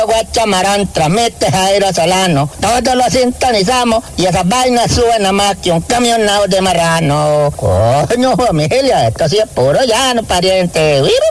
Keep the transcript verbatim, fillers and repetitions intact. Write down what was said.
Guachamarán transmite Jairo Solano. Todos lo sintonizamos y esa vaina suena más que un camionado de marrano. Coño, familia, esto sí es puro llano, pariente. ¡Vivo!